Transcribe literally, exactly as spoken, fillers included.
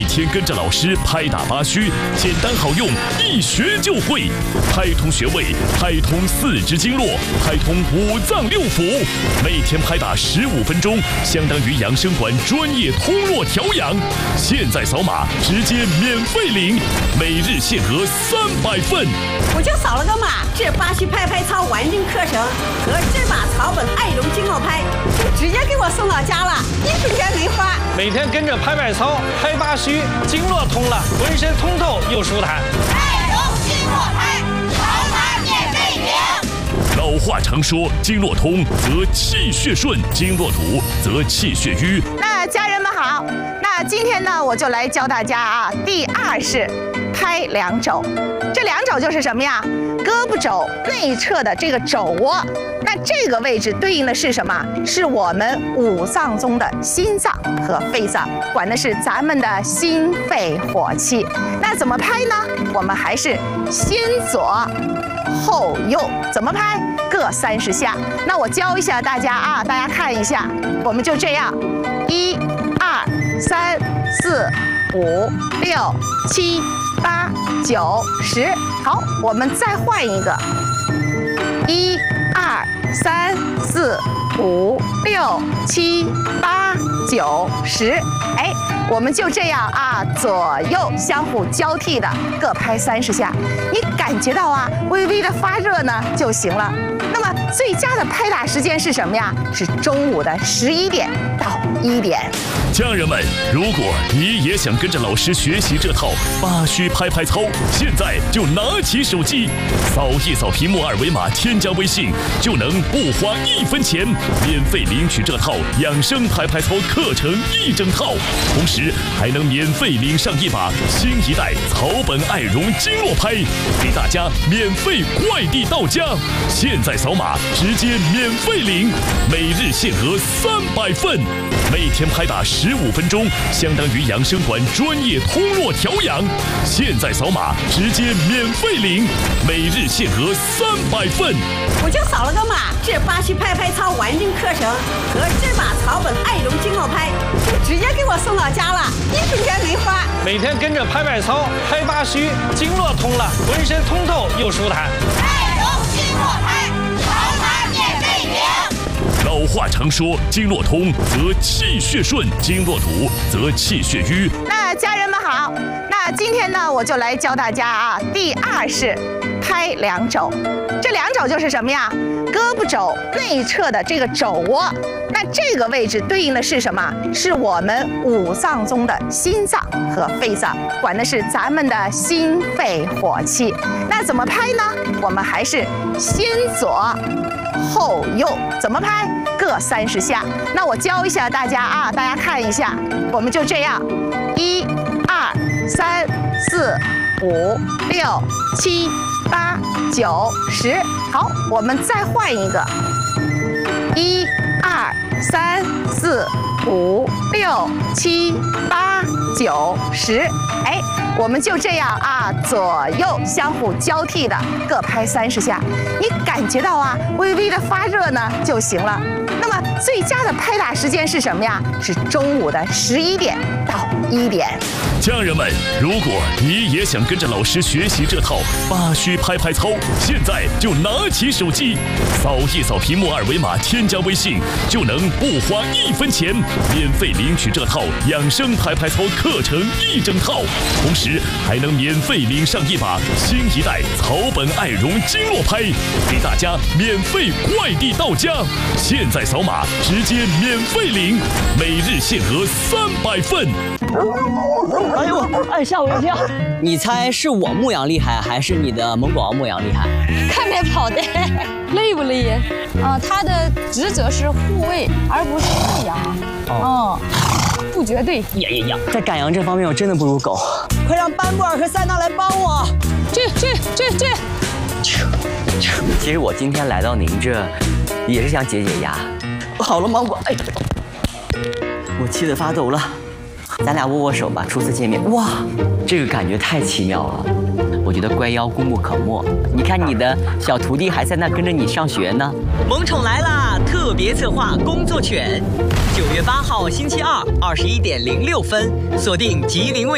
每天跟着老师拍打八虚，简单好用，一学就会。拍通穴位，拍通四肢经络，拍通五脏六腑。每天拍打十五分钟，相当于养生馆专业通络调养。现在扫码直接免费领，每日限额三百份。 我就扫了个码，这八虚拍拍操完整课程和这把草本爱容经络拍就直接给我送到家了，一分钱没花。 每天跟着拍拍操，拍八虚，经络通了，浑身通透又舒坦。 爱容经络拍，扫码免费领。 老话常说，经络通则气血顺，经络堵则气血瘀。 那家人们好，那今天呢，我就来教大家啊，第二式拍两肘。这两肘就是什么呀？胳膊肘内侧的这个肘窝，那这个位置对应的是什么？是我们五脏中的心脏和肺脏，管的是咱们的心肺火气。那怎么拍呢？我们还是先左后右，怎么拍？各三十下。那我教一下大家啊，大家看一下，我们就这样，一、二、三、四、五、六、七、八、九、十。好，我们再换一个，一、二、三、四、五、六、七、八、九、十。哎，我们就这样啊，左右相互交替的各拍三十下。你感觉到啊，微微的发热呢就行了。那么最佳的拍打时间是什么呀？是中午的十一点到一点。 家人们，如果你也想跟着老师学习这套八虚拍拍操，现在就拿起手机，扫一扫屏幕二维码，添加微信，就能不花一分钱，免费领取这套养生拍拍操课程一整套，同时还能免费领上一把新一代草本爱容经络拍，给大家免费快递到家。现在扫码直接免费领，每日限额三百份，每天拍打十五分钟，相当于养生馆专业通络调养。现在扫码直接免费领，每日限额三百份。 我就扫了个码，这八虚拍拍操完整课程和这把草本爱容经络拍就直接给我送到家了，一分钱没花。 每天跟着拍拍操，拍八虚，经络通了，浑身通透又舒坦。 爱容经络拍，扫码免费领。 老话常说，经络通则气血顺，经络堵则气血瘀。 那家人们好，那今天呢，我就来教大家啊，第二式拍两肘。这两肘就是什么呀？胳膊肘内侧的这个肘窝，那这个位置对应的是什么？是我们五脏中的心脏和肺脏，管的是咱们的心肺火气。那怎么拍呢？我们还是先左后右，怎么拍？各三十下。那我教一下大家啊，大家看一下，我们就这样，一、二、三、四、五、六、七、八、九、十。好，我们再换一个，一、二、三、四、五、六、七、八、九、十。哎，我们就这样啊，左右相互交替的各拍三十下。你感觉到啊，微微的发热呢就行了。那么最佳的拍打时间是什么呀？是中午的十一点到一点。 家人们，如果你也想跟着老师学习这套八虚拍拍操，现在就拿起手机，扫一扫屏幕二维码，添加微信，就能不花一分钱，免费领取这套养生拍拍操课程一整套，同时还能免费领上一把新一代草本爱容经络拍，给大家免费快递到家。现在扫码直接免费领，每日限额三百份。 哎呦，哎，吓我一跳！你猜是我牧羊厉害，还是你的蒙古獒牧羊厉害？ 看来跑的累不累呀？啊，他的职责是护卫，而不是牧羊。哦，不绝对。 呀呀呀！在赶羊这方面，我真的不如狗。快让班布尔和塞纳来帮我！ 去去去去！ 其实我今天来到您这，也是想解解压。好了，芒果，哎，我气得发抖了。咱俩握握手吧，初次见面，哇，这个感觉太奇妙了。我觉得乖妖功不可没。你看你的小徒弟还在那跟着你上学呢。 萌宠来啦！特别策划工作犬，九月八号星期二二十一点零六分，锁定吉林卫。